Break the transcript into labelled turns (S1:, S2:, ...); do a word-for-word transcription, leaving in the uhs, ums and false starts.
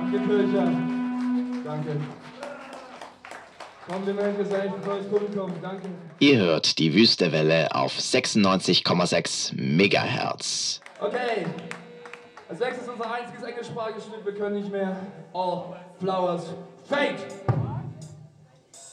S1: Danke, Kircher. Danke. Kompliment ist echt ein tolles Publikum. Danke.
S2: Ihr hört die Wüstewelle auf sechsundneunzig Komma sechs Megahertz.
S1: Okay. Als nächstes unser einziges englischsprachiges Stück. Wir können nicht mehr. All Flowers Fade.